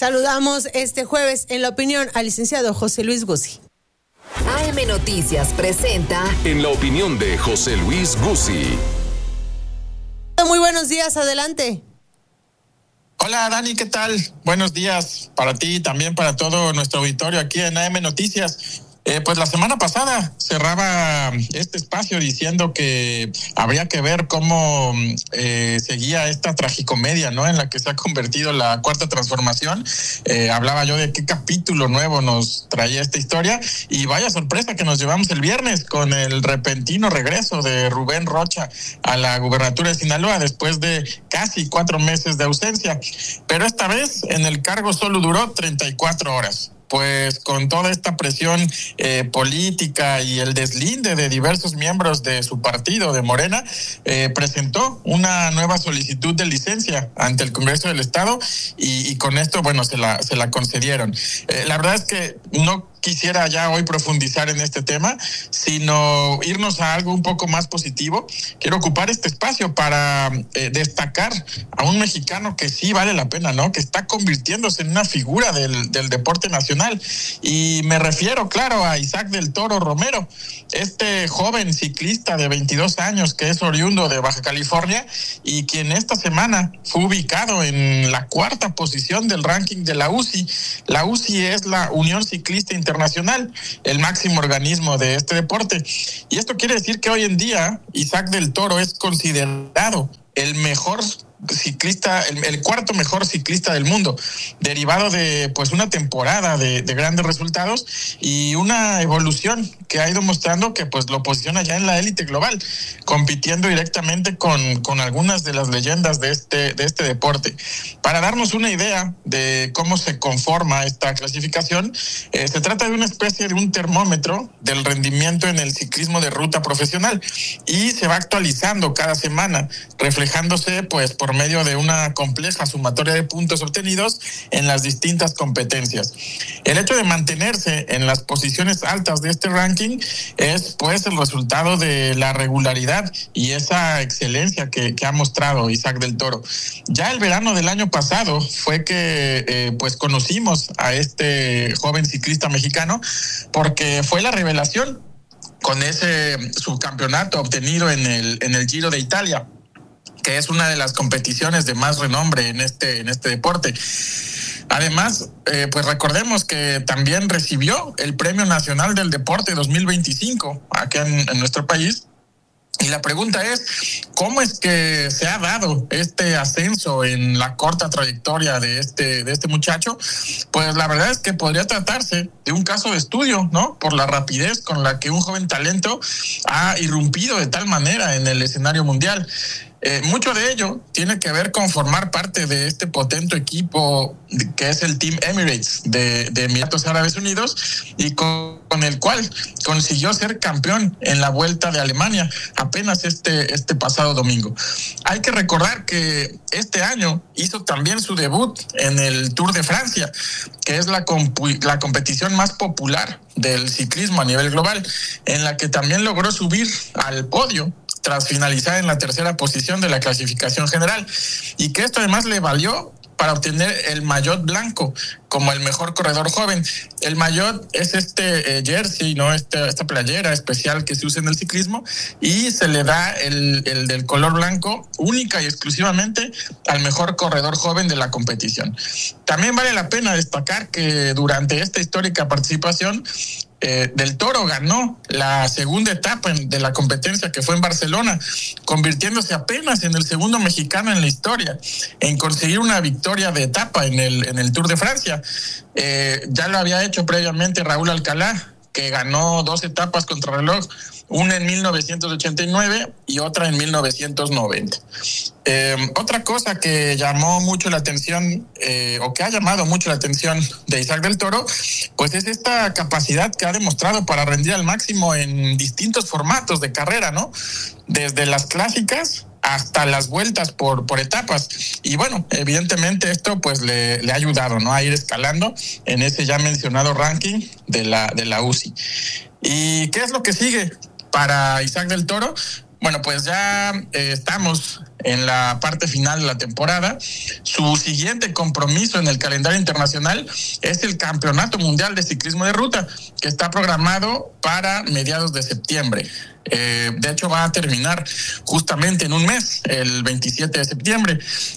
Saludamos este jueves en La Opinión al licenciado José Luis Guzzi. AM Noticias presenta En la Opinión de José Luis Guzzi. Muy buenos días, adelante. Hola Dani, ¿qué tal? Buenos días para ti y también para todo nuestro auditorio aquí en AM Noticias. Pues la semana pasada cerraba este espacio diciendo que habría que ver cómo seguía esta tragicomedia, ¿no? En la que se ha convertido la Cuarta Transformación. Hablaba yo de qué capítulo nuevo nos traía esta historia y vaya sorpresa que nos llevamos el viernes con el repentino regreso de Rubén Rocha a la gubernatura de Sinaloa después de casi 4 meses de ausencia. Pero esta vez en el cargo solo duró 34 horas. Pues con toda esta presión política y el deslinde de diversos miembros de su partido, de Morena, presentó una nueva solicitud de licencia ante el Congreso del Estado y con esto, bueno, se la concedieron. La verdad es que no quisiera ya hoy profundizar en este tema, sino irnos a algo un poco más positivo. Quiero ocupar este espacio para destacar a un mexicano que sí vale la pena, ¿no? Que está convirtiéndose en una figura del deporte nacional. Y me refiero, claro, a Isaac del Toro Romero, este joven ciclista de 22 años que es oriundo de Baja California y quien esta semana fue ubicado en la 4ª posición del ranking de la UCI. La UCI es la Unión Ciclista Internacional, el máximo organismo de este deporte. Y esto quiere decir que hoy en día Isaac del Toro es considerado el mejor ciclista, el 4º mejor ciclista del mundo, derivado de pues una temporada de grandes resultados y una evolución que ha ido mostrando que pues lo posiciona ya en la élite global, compitiendo directamente con algunas de las leyendas de este deporte. Para darnos una idea de cómo se conforma esta clasificación, se trata de una especie de un termómetro del rendimiento en el ciclismo de ruta profesional y se va actualizando cada semana, reflejándose pues por medio de una compleja sumatoria de puntos obtenidos en las distintas competencias. El hecho de mantenerse en las posiciones altas de este ranking es pues el resultado de la regularidad y esa excelencia que ha mostrado Isaac del Toro. Ya el verano del año pasado fue que pues conocimos a este joven ciclista mexicano porque fue la revelación con ese subcampeonato obtenido en el Giro de Italia, que es una de las competiciones de más renombre en este deporte. Además, pues recordemos que también recibió el Premio Nacional del Deporte 2025 aquí en nuestro país. Y la pregunta es, ¿cómo es que se ha dado este ascenso en la corta trayectoria de este muchacho? Pues la verdad es que podría tratarse de un caso de estudio, ¿no? Por la rapidez con la que un joven talento ha irrumpido de tal manera en el escenario mundial. Mucho de ello tiene que ver con formar parte de este potente equipo que es el Team Emirates de Emiratos Árabes Unidos y con el cual consiguió ser campeón en la Vuelta de Alemania apenas este pasado domingo. Hay que recordar que este año hizo también su debut en el Tour de Francia, que es la competición más popular del ciclismo a nivel global, en la que también logró subir al podio tras finalizar en la 3ª posición de la clasificación general, y que esto además le valió para obtener el maillot blanco como el mejor corredor joven. El maillot es este jersey, ¿no? Esta playera especial que se usa en el ciclismo y se le da el del color blanco única y exclusivamente al mejor corredor joven de la competición. También vale la pena destacar que durante esta histórica participación del Toro ganó la 2ª etapa de la competencia, que fue en Barcelona, convirtiéndose apenas en el segundo mexicano en la historia en conseguir una victoria de etapa en el Tour de Francia. Ya lo había hecho previamente Raúl Alcalá, que ganó 2 etapas contrarreloj, una en 1989 y otra en 1990. Otra cosa que llamó mucho la atención, o que ha llamado mucho la atención de Isaac del Toro, pues es esta capacidad que ha demostrado para rendir al máximo en distintos formatos de carrera, ¿no? Desde las clásicas hasta las vueltas por etapas. Y bueno, evidentemente esto pues le ha ayudado, ¿no? A ir escalando en ese ya mencionado ranking de la UCI. ¿Y qué es lo que sigue para Isaac del Toro? Bueno, pues ya estamos en la parte final de la temporada. Su siguiente compromiso en el calendario internacional es el Campeonato Mundial de Ciclismo de Ruta, que está programado para mediados de septiembre. De hecho, va a terminar justamente en un mes, el 27 de septiembre,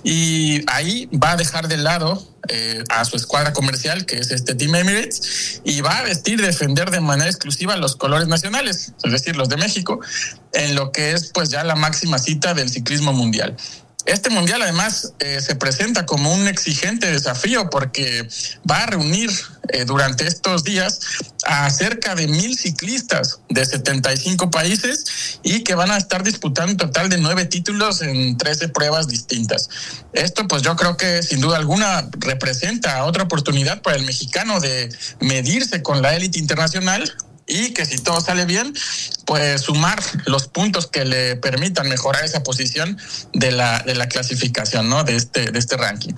y ahí va a dejar de lado a su escuadra comercial, que es Team Emirates, y va a vestir y defender de manera exclusiva los colores nacionales, es decir, los de México, en lo que es pues ya la máxima cita del ciclismo mundial. Este mundial además se presenta como un exigente desafío porque va a reunir durante estos días a cerca de 1,000 ciclistas de 75 países y que van a estar disputando un total de 9 títulos en 13 pruebas distintas. Esto pues yo creo que sin duda alguna representa otra oportunidad para el mexicano de medirse con la élite internacional y que si todo sale bien, pues sumar los puntos que le permitan mejorar esa posición de la clasificación, ¿no? de este ranking.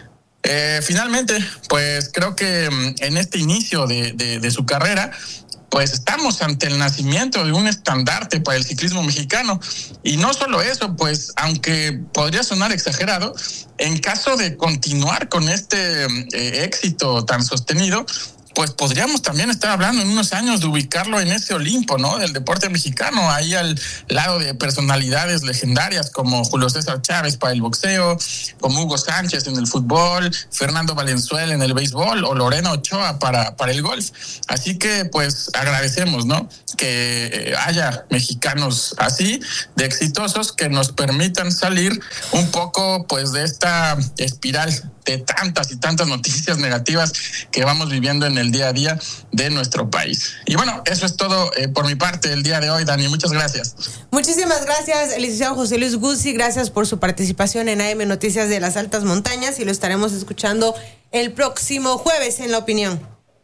Finalmente, pues creo que en este inicio de su carrera, pues estamos ante el nacimiento de un estandarte para el ciclismo mexicano. Y no solo eso, pues aunque podría sonar exagerado, en caso de continuar con este éxito tan sostenido, pues podríamos también estar hablando en unos años de ubicarlo en ese Olimpo, ¿no? Del deporte mexicano, ahí al lado de personalidades legendarias como Julio César Chávez para el boxeo, como Hugo Sánchez en el fútbol, Fernando Valenzuela en el béisbol o Lorena Ochoa para el golf. Así que pues agradecemos, ¿no? Que haya mexicanos así, de exitosos, que nos permitan salir un poco pues de esta espiral de tantas y tantas noticias negativas que vamos viviendo en el día a día de nuestro país. Y bueno, eso es todo por mi parte el día de hoy, Dani. Muchas gracias. Muchísimas gracias, licenciado José Luis Guzzi. Gracias por su participación en AM Noticias de las Altas Montañas y lo estaremos escuchando el próximo jueves en La Opinión.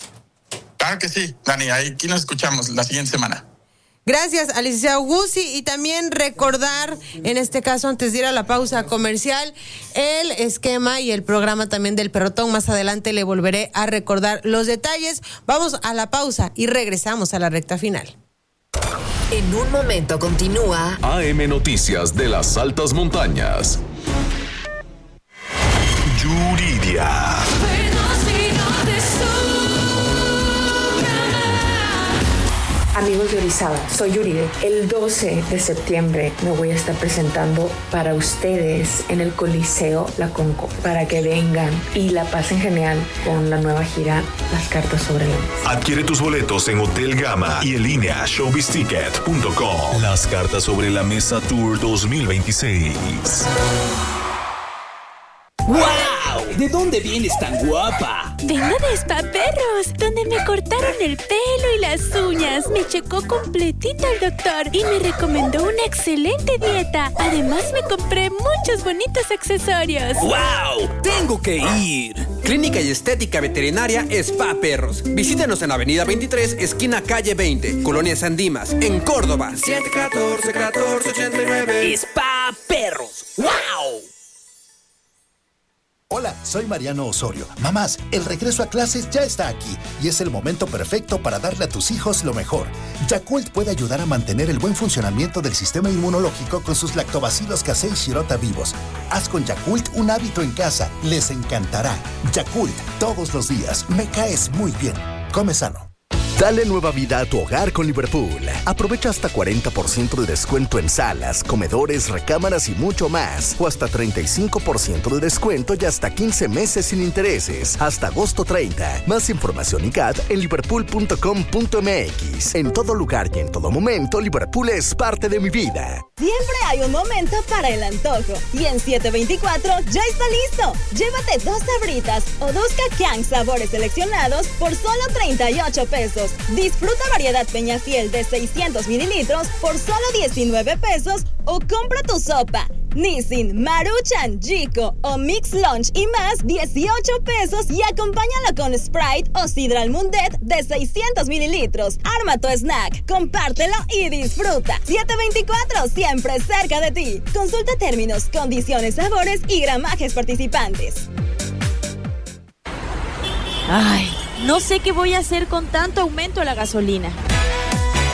Claro que sí, Dani. Aquí nos escuchamos la siguiente semana. Gracias al licenciado Guzzi y también recordar, en este caso antes de ir a la pausa comercial, el esquema y el programa también del Perrotón. Más adelante le volveré a recordar los detalles. Vamos a la pausa y regresamos a la recta final. En un momento continúa AM Noticias de las Altas Montañas. Yuridia. Amigos de Orizaba, soy Yuride. El 12 de septiembre me voy a estar presentando para ustedes en el Coliseo La Conco, para que vengan y la pasen genial con la nueva gira Las Cartas sobre la Mesa. Adquiere tus boletos en Hotel Gama y en línea showbizticket.com. Las Cartas sobre la Mesa Tour 2026. ¡Wow! ¿De dónde vienes tan guapa? Vengo de Spa Perros, donde me cortaron el pelo y las uñas. Me checó completito el doctor y me recomendó una excelente dieta. Además, me compré muchos bonitos accesorios. ¡Wow! ¡Tengo que ir! Clínica y Estética Veterinaria Spa Perros. Visítenos en Avenida 23, esquina calle 20, Colonia San Dimas, en Córdoba. 714-1489. Spa Perros. ¡Wow! Hola, soy Mariano Osorio. Mamás, el regreso a clases ya está aquí y es el momento perfecto para darle a tus hijos lo mejor. Yakult puede ayudar a mantener el buen funcionamiento del sistema inmunológico con sus lactobacilos casei shirota vivos. Haz con Yakult un hábito en casa. Les encantará. Yakult, todos los días. Me caes muy bien. Come sano. Dale nueva vida a tu hogar con Liverpool. Aprovecha hasta 40% de descuento en salas, comedores, recámaras y mucho más. O hasta 35% de descuento y hasta 15 meses sin intereses. Hasta agosto 30. Más información y CAT en liverpool.com.mx. En todo lugar y en todo momento, Liverpool es parte de mi vida. Siempre hay un momento para el antojo. Y en 724 ya está listo. Llévate 2 sabritas o 2 caquián sabores seleccionados por solo 38 pesos. Disfruta variedad Peñafiel de 600 mililitros por solo 19 pesos o compra tu sopa Nissin, Maruchan, Jiko o Mix Lunch y más 18 pesos y acompáñalo con Sprite o Sidral Mundet de 600 mililitros. Arma tu snack, compártelo y disfruta. 724, siempre cerca de ti. Consulta términos, condiciones, sabores y gramajes participantes. Ay, no sé qué voy a hacer con tanto aumento a la gasolina.